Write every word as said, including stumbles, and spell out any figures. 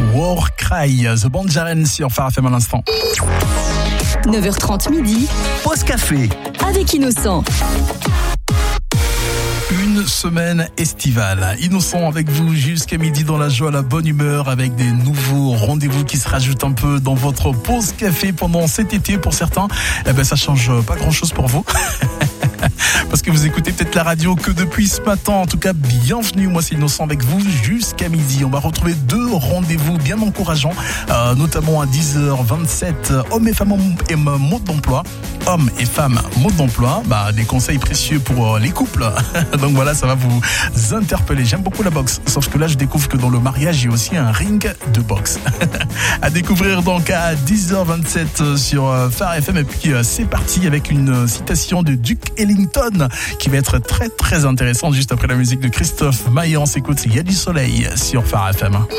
War Cry, The Band Jaren sur Phare F M à l'instant. neuf heures trente midi. Pause café. Avec Innocent. Une semaine estivale. Innocent avec vous jusqu'à midi dans la joie, la bonne humeur, avec des nouveaux rendez-vous qui se rajoutent un peu dans votre pause café pendant cet été. Pour certains, eh ben, ça change pas grand chose pour vous. Parce que vous écoutez peut-être la radio que depuis ce matin. En tout cas, bienvenue. Moi, c'est Innocent avec vous jusqu'à midi. On va retrouver deux rendez-vous bien encourageants, euh, notamment à dix heures vingt-sept. Hommes et femmes et mode d'emploi. Hommes et femmes, mode d'emploi. Bah, des conseils précieux pour euh, les couples. Donc voilà, ça va vous interpeller. J'aime beaucoup la boxe. Sauf que là, je découvre que dans le mariage, il y a aussi un ring de boxe. À découvrir donc à dix heures vingt-sept sur euh, Phare F M. Et puis, euh, c'est parti avec une citation de Duke Ellington qui va être très très intéressante juste après la musique de Christophe Maé. On s'écoute, il y a du soleil sur Phare F M.